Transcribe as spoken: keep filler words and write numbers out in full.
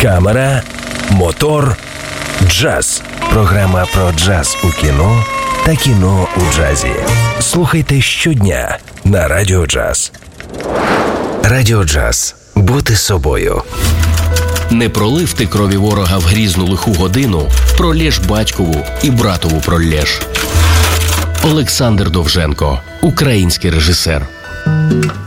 камера, мотор, джаз. Програма про джаз у кіно та кіно у джазі. Слухайте щодня на Радіо Джаз. Радіо Джаз. Бути собою. Не пролив ти крові ворога в грізну лиху годину, пролєш батькову і братову пролєш. Олександр Довженко, український режисер.